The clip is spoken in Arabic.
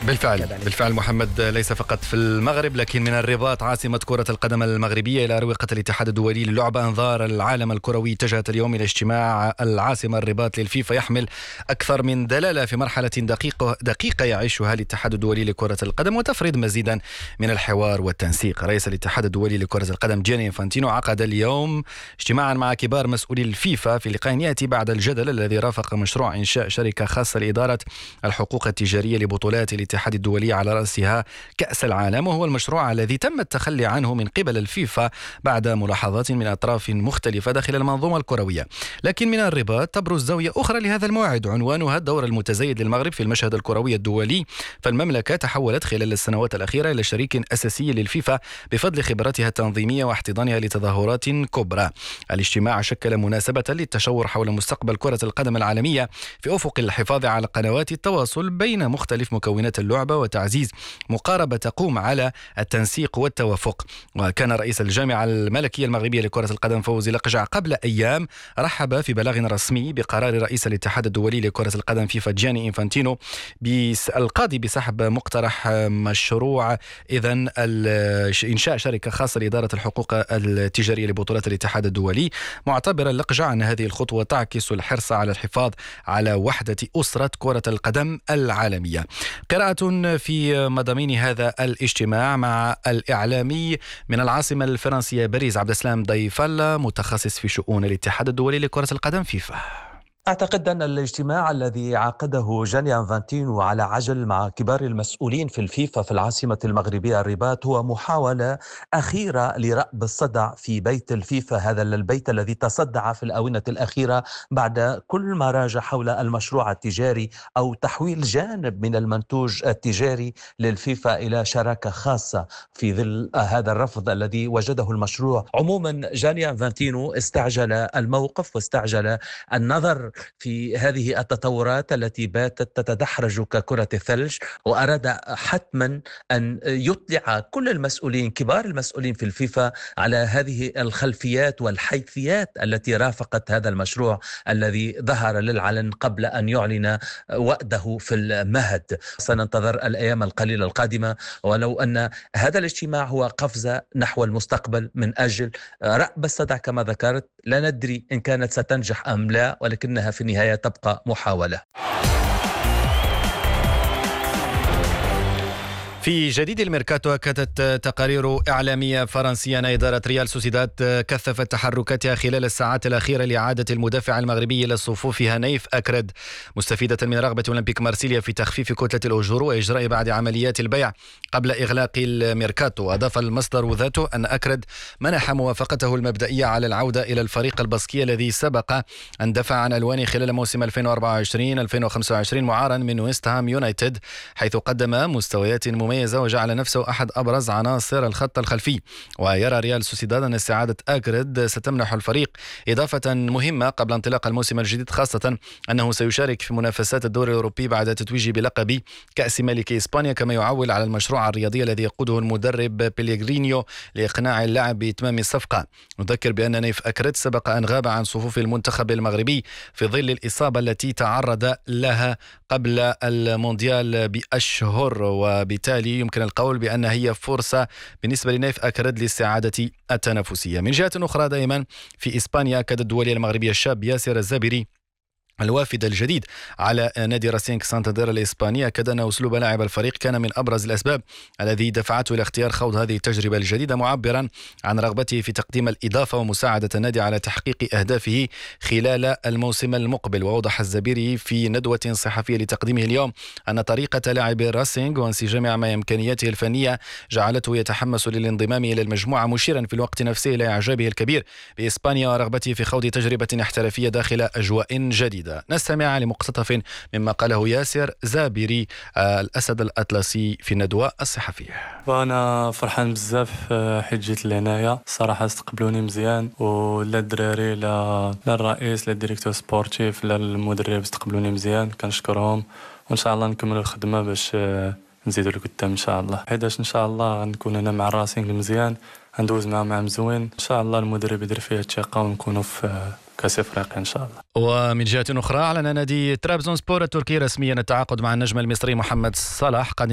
بالفعل محمد، ليس فقط في المغرب لكن من الرباط عاصمة كرة القدم المغربية إلى أروقة الاتحاد الدولي للعبة. أنظار العالم الكروي اتجهت اليوم إلى اجتماع العاصمة الرباط للفيفا يحمل أكثر من دلالة في مرحلة دقيقة يعيشها الاتحاد الدولي لكرة القدم وتفرض مزيدا من الحوار والتنسيق. رئيس الاتحاد الدولي لكرة القدم جياني إنفانتينو عقد اليوم اجتماعا مع كبار مسؤولي الفيفا في لقاء يأتي بعد الجدل الذي رافق مشروع إنشاء شركة خاصة لإدارة الحقوق التجارية لبطولات الاتحاد الدولي على رأسها كأس العالم، وهو المشروع الذي تم التخلي عنه من قبل الفيفا بعد ملاحظات من أطراف مختلفة داخل المنظومة الكروية. لكن من الرباط تبرز زاوية أخرى لهذا الموعد عنوانها الدور المتزايد للمغرب في المشهد الكروي الدولي. فالمملكة تحولت خلال السنوات الأخيرة إلى شريك أساسي للفيفا بفضل خبرتها التنظيمية واحتضانها لتظاهرات كبرى. الاجتماع شكل مناسبة للتشاور حول مستقبل كرة القدم العالمية في أفق الحفاظ على قنوات التواصل بين مختلف مكونات اللعبة وتعزيز مقاربة تقوم على التنسيق والتوافق. وكان رئيس الجامعة الملكية المغربية لكرة القدم فوزي لقجع قبل أيام رحب في بلاغ رسمي بقرار رئيس الاتحاد الدولي لكرة القدم فيفا جياني إنفانتينو القاضي بسحب مقترح مشروع إنشاء شركة خاصة لإدارة الحقوق التجارية لبطولات الاتحاد الدولي، معتبرا لقجع أن هذه الخطوة تعكس الحرص على الحفاظ على وحدة أسرة كرة القدم العالمية. قراءة في مضامين هذا الاجتماع مع الإعلامي من العاصمة الفرنسية باريس عبد السلام ضيفل متخصص في شؤون الاتحاد الدولي لكرة القدم فيفا. أعتقد أن الاجتماع الذي عقده جياني إنفانتينو على عجل مع كبار المسؤولين في الفيفا في العاصمة المغربية الرباط هو محاولة أخيرة لرأب الصدع في بيت الفيفا، هذا البيت الذي تصدع في الآونة الأخيرة بعد كل ما راج حول المشروع التجاري أو تحويل جانب من المنتوج التجاري للفيفا إلى شراكة خاصة في ظل هذا الرفض الذي وجده المشروع. عموما جياني إنفانتينو استعجل الموقف واستعجل النظر في هذه التطورات التي باتت تتدحرج ككرة الثلج، وأراد حتما أن يطلع كل المسؤولين كبار المسؤولين في الفيفا على هذه الخلفيات والحيثيات التي رافقت هذا المشروع الذي ظهر للعلن قبل أن يعلن وأده في المهد. سننتظر الأيام القليلة القادمة، ولو أن هذا الاجتماع هو قفزة نحو المستقبل من أجل رأب الصدع كما ذكرت. لا ندري إن كانت ستنجح أم لا، ولكنها في النهاية تبقى محاولة. في جديد الميركاتو أكدت تقارير إعلامية فرنسية أن إدارة ريال سوسيداد كثفت تحركاتها خلال الساعات الأخيرة لإعادة المدافع المغربي إلى صفوفها نايف أكرد، مستفيدة من رغبة أولمبيك مارسيليا في تخفيف كتلة الأجور وإجراء بعض عمليات البيع قبل إغلاق الميركاتو. أضاف المصدر ذاته أن أكرد منح موافقته المبدئية على العودة إلى الفريق الباسكي الذي سبق أن دفع عن ألوانه خلال موسم 2024-2025 معارا من ويست هام يونايتد، حيث قدم مستويات مميزة وجعل نفسه أحد أبرز عناصر الخط الخلفي. ويرى ريال سوسيداد أن استعادة أكرد ستمنح الفريق إضافة مهمة قبل انطلاق الموسم الجديد، خاصة أنه سيشارك في منافسات الدوري الأوروبي بعد تتويجه بلقب كأس ملك إسبانيا، كما يعول على المشروع الرياضي الذي يقوده المدرب بيليغرينيو لإقناع اللاعب بإتمام الصفقة. نذكر بأن نايف أكرد سبق أن غاب عن صفوف المنتخب المغربي في ظل الإصابة التي تعرض لها قبل المونديال بأشهر، وبالتالي يمكن القول بأن هي فرصة بالنسبة لنايف أكرد لاستعادة التنافسية. من جهة أخرى دائما في إسبانيا أكد الدولية المغربية الشاب ياسر الزابري الوافد الجديد على نادي راسينغ سانتاندير الإسباني، أكد أن أسلوب لاعب الفريق كان من أبرز الأسباب الذي دفعته إلى اختيار خوض هذه التجربة الجديدة، معبرا عن رغبته في تقديم الإضافة ومساعدة النادي على تحقيق أهدافه خلال الموسم المقبل. وأوضح الزبيري في ندوة صحفية لتقديمه اليوم أن طريقة لاعب راسينغ وانسجامه مع إمكانياته الفنية جعلته يتحمس للانضمام إلى المجموعة، مشيرا في الوقت نفسه إلى إعجابه الكبير بإسبانيا ورغبته في خوض تجربة احترافية داخل أجواء جديدة. نستمع لمقتطف مما قاله ياسر زابري الأسد الأطلسي في الندوة الصحفية. وأنا فرحان بزاف حيت جيت لهنايا، صراحة استقبلوني مزيان، ولا الدراري لا الرئيس لا الديريكتور سبورتيف لا المدرب استقبلوني مزيان، كنشكرهم. وإن شاء الله نكمل الخدمة باش نزيدوا لقدام إن شاء الله، حيتاش إن شاء الله غنكون أنا مع الراسينغ مزيان، غندوز معهم مع مزوين إن شاء الله. المدرب يدير فيها الثقة ونكونوا في كأس أفريقيا إن شاء الله. ومن جهة أخرى أعلن نادي ترابزونسبور التركي رسميا التعاقد مع النجم المصري محمد صلاح قادم